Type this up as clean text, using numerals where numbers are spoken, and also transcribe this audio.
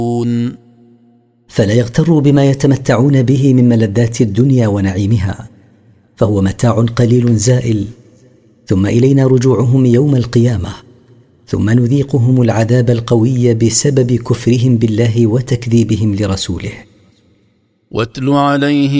فلا يغتروا بما يتمتعون به من ملذات الدنيا ونعيمها، فهو متاع قليل زائل، ثم إلينا رجوعهم يوم القيامة، ثم نذيقهم العذاب القوي بسبب كفرهم بالله وتكذيبهم لرسوله. واتل عليهم